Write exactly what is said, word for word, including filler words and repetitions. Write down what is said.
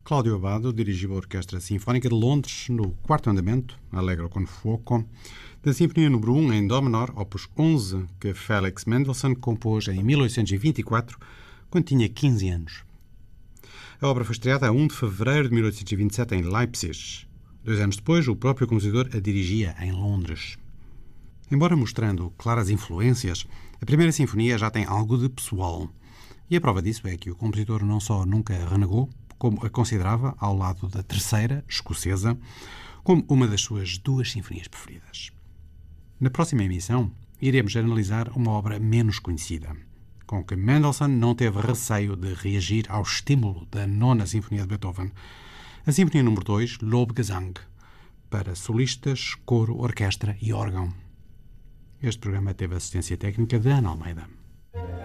Cláudio Abbado dirigiu a Orquestra Sinfónica de Londres no quarto andamento, Allegro con fuoco, da Sinfonia número um em Dó menor, opus onze, que Felix Mendelssohn compôs em mil oitocentos e vinte e quatro, quando tinha quinze anos. A obra foi estreada a um de fevereiro de mil oitocentos e vinte e sete em Leipzig. Dois anos depois, o próprio compositor a dirigia em Londres. Embora mostrando claras influências, a primeira sinfonia já tem algo de pessoal. E a prova disso é que o compositor não só nunca a renegou, como a considerava, ao lado da terceira, escocesa, como uma das suas duas sinfonias preferidas. Na próxima emissão, iremos analisar uma obra menos conhecida, com que Mendelssohn não teve receio de reagir ao estímulo da nona Sinfonia de Beethoven, a Sinfonia número dois, Lobgesang, para solistas, coro, orquestra e órgão. Este programa teve assistência técnica de Ana Almeida.